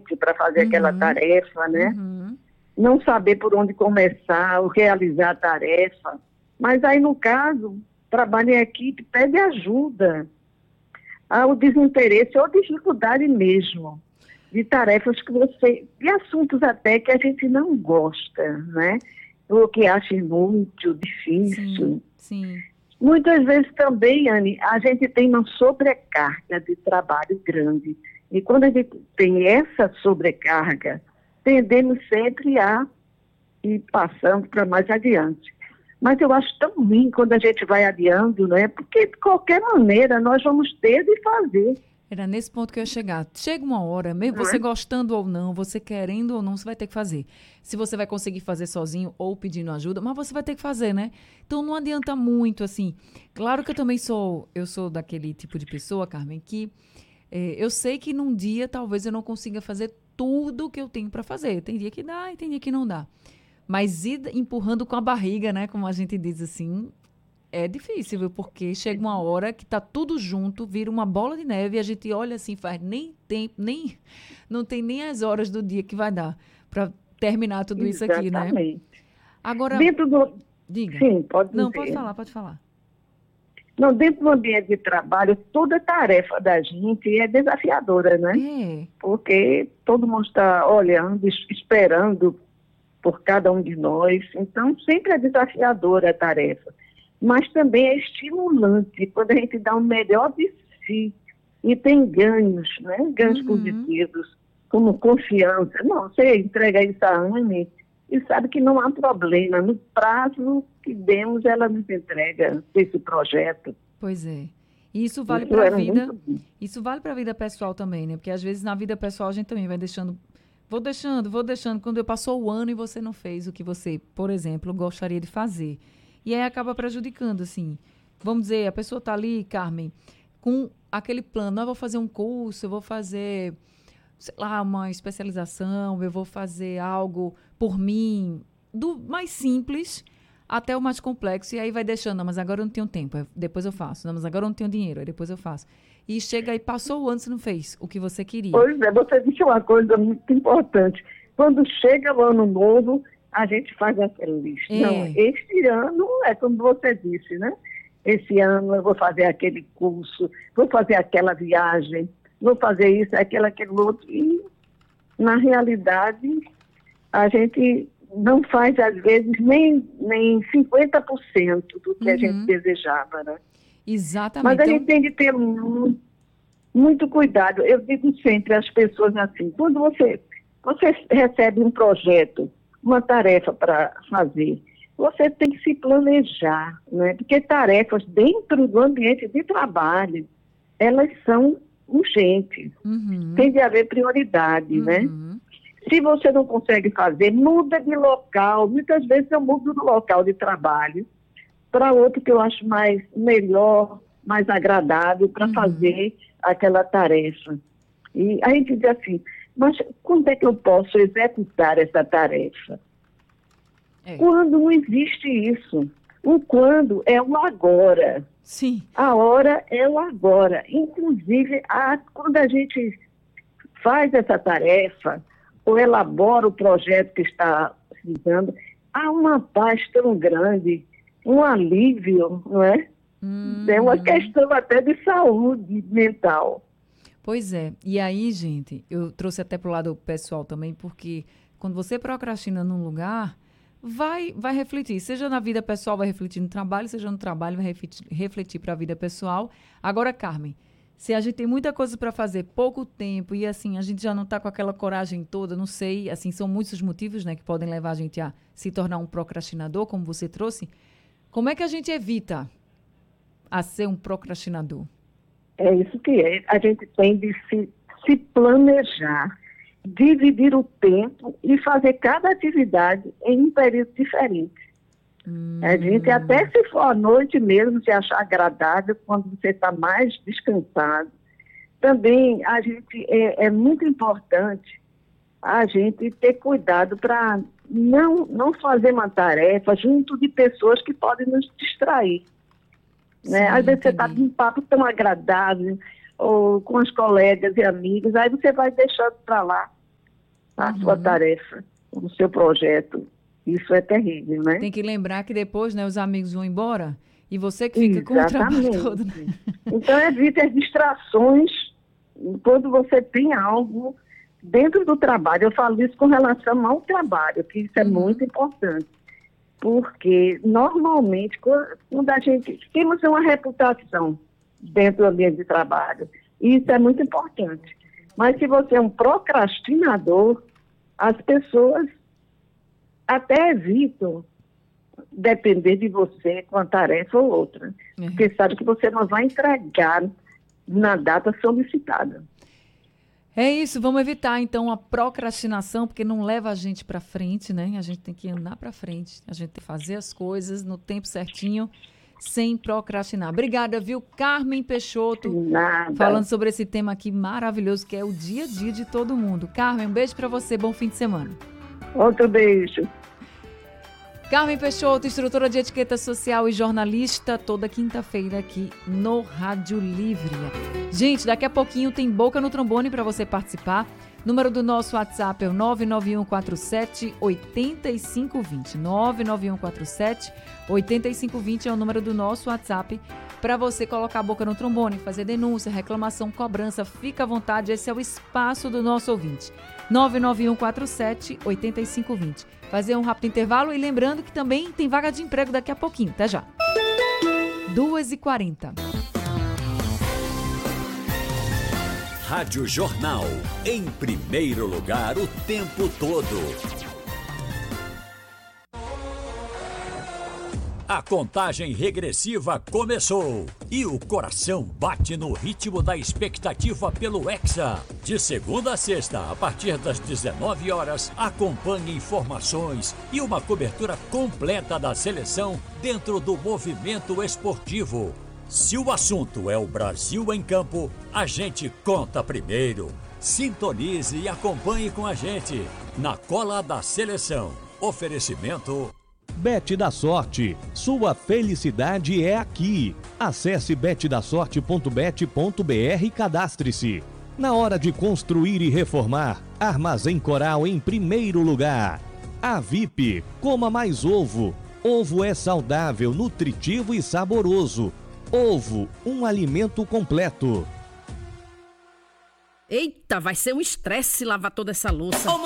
mente para fazer aquela tarefa, né? Uhum. Não saber por onde começar, ou realizar a tarefa. Mas aí, no caso, trabalho em equipe pede ajuda. Há o desinteresse ou dificuldade mesmo de tarefas que de assuntos até que a gente não gosta, né? Ou que acha inútil, Sim, difícil. sim. Muitas vezes também, Anne, a gente tem uma sobrecarga de trabalho grande. E quando a gente tem essa sobrecarga, tendemos sempre a ir passando para mais adiante. Mas eu acho tão ruim quando a gente vai adiando, né? Porque, de qualquer maneira, nós vamos ter de fazer, Era nesse ponto que eu ia chegar. Chega uma hora, mesmo não você é? gostando ou não, você querendo ou não, você vai ter que fazer. Se você vai conseguir fazer sozinho ou pedindo ajuda, mas você vai ter que fazer, né? Então não adianta muito, assim. Claro que eu sou daquele tipo de pessoa, Carmen, que eu sei que num dia talvez eu não consiga fazer tudo que eu tenho para fazer. Tem dia que dá e tem dia que não dá. Mas ir empurrando com a barriga, né? Como a gente diz assim, é difícil, viu? Porque chega uma hora que tá tudo junto, vira uma bola de neve e a gente olha assim, faz nem tempo, nem não tem nem as horas do dia que vai dar para terminar tudo isso aqui, né? Exatamente. Agora, Dentro do... diga. Sim, pode Não, pode dizer. falar, pode falar. Não, dentro do ambiente de trabalho, toda tarefa da gente é desafiadora, né? É. Porque todo mundo está olhando, esperando por cada um de nós. Então, sempre é desafiadora a tarefa. Mas também é estimulante quando a gente dá o melhor de si e tem ganhos, né? Ganhos Uhum. positivos, como confiança. Não, você entrega isso à Anne e sabe que não há problema. No prazo que demos, ela nos entrega esse projeto. Pois é. E isso vale Isso para a era vida, muito bom. isso vale para a vida pessoal também, né? Porque às vezes na vida pessoal a gente também vai deixando, vou deixando, quando eu passou o ano e você não fez o que você, por exemplo, gostaria de fazer. E aí acaba prejudicando, assim. Vamos dizer, a pessoa tá ali, Carmen, com aquele plano, eu vou fazer um curso, eu vou fazer, sei lá, uma especialização, eu vou fazer algo por mim, do mais simples até o mais complexo, e aí vai deixando, não, mas agora eu não tenho tempo, depois eu faço, não, mas agora eu não tenho dinheiro, aí depois eu faço. E chega aí, passou o ano, você não fez o que você queria. Pois é, você disse uma coisa muito importante. Quando chega o ano novo, a gente faz aquela lista. Não, É, este ano é como você disse, né? Esse ano eu vou fazer aquele curso, vou fazer aquela viagem, vou fazer isso, aquilo outro. E, na realidade, a gente não faz, às vezes, nem 50% do que a gente uhum, desejava, né? Mas exatamente. a gente Então, tem que ter muito cuidado. Eu digo sempre às pessoas assim, quando você recebe um projeto, uma tarefa para fazer, você tem que se planejar, né? Porque tarefas dentro do ambiente de trabalho, elas são urgentes. uhum, Tem de haver prioridade, né? uhum, Se você não consegue fazer, muda de local. Muitas vezes eu mudo do local de trabalho para outro que eu acho mais melhor, mais agradável para uhum, fazer aquela tarefa. E a gente diz assim, mas quando é que eu posso executar essa tarefa? é, Quando não existe isso. O quando é o agora. sim, A hora é o agora. Inclusive, quando a gente faz essa tarefa ou elabora o projeto que está precisando, há uma paz tão grande, um alívio, não é? É uma uhum. questão até de saúde mental. Pois é. E aí, gente, eu trouxe até pro lado pessoal também, porque quando você procrastina num lugar, vai refletir. Seja na vida pessoal, vai refletir no trabalho, seja no trabalho, vai refletir para a vida pessoal. Agora, Carmen, se a gente tem muita coisa para fazer, pouco tempo, e assim, a gente já não está com aquela coragem toda, não sei, assim, são muitos os motivos, né, que podem levar a gente a se tornar um procrastinador, como você trouxe. Como é que a gente evita a ser um procrastinador? É isso que é. A gente tem de se planejar, dividir o tempo e fazer cada atividade em um período diferente. A gente, até Hum, se for à noite mesmo, se achar agradável, quando você está mais descansado. Também a gente é muito importante a gente ter cuidado para não fazer uma tarefa junto de pessoas que podem nos distrair. Né? Às sim, vezes você está entendi. num papo tão agradável, ou com as colegas e amigos, aí você vai deixando para lá. a sua tarefa, o seu projeto. Isso é terrível, né? Tem que lembrar que depois, né, os amigos vão embora e você que fica com o trabalho todo. Né? Então, evite as distrações quando você tem algo dentro do trabalho. Eu falo isso com relação ao trabalho, que isso é muito importante. Porque, normalmente, quando a gente temos uma reputação dentro do ambiente de trabalho, isso é muito importante. Mas se você é um procrastinador, as pessoas até evitam depender de você com uma tarefa ou outra. Porque sabe que você não vai entregar na data solicitada. É isso, vamos evitar então a procrastinação, porque não leva a gente para frente, né? A gente tem que andar para frente, a gente tem que fazer as coisas no tempo certinho, sem procrastinar. Obrigada, viu, Carmen Peixoto, falando sobre esse tema aqui maravilhoso, que é o dia a dia de todo mundo. Carmen, um beijo para você, bom fim de semana. Outro beijo. Carmen Peixoto, instrutora de etiqueta social e jornalista, toda quinta-feira aqui no Rádio Livre. Gente, daqui a pouquinho tem Boca no Trombone para você participar. Número do nosso WhatsApp é o 99147-8520. 99147-8520 é o número do nosso WhatsApp para você colocar a boca no trombone, fazer denúncia, reclamação, cobrança. Fica à vontade, esse é o espaço do nosso ouvinte. 99147-8520. Fazer um rápido intervalo e lembrando que também tem vaga de emprego daqui a pouquinho. Até já. 2h40. Rádio Jornal. Em primeiro lugar o tempo todo. A contagem regressiva começou e o coração bate no ritmo da expectativa pelo Hexa. De segunda a sexta, a partir das 19 horas, acompanhe informações e uma cobertura completa da seleção dentro do movimento esportivo. Se o assunto é o Brasil em campo, a gente conta primeiro. Sintonize e acompanhe com a gente na Cola da Seleção. Oferecimento Bet da Sorte, sua felicidade é aqui. Acesse betdasorte.bet.br e cadastre-se. Na hora de construir e reformar, Armazém Coral em primeiro lugar. A VIP, coma mais ovo. Ovo é saudável, nutritivo e saboroso. Ovo, um alimento completo. Eita, vai ser um estresse lavar toda essa louça.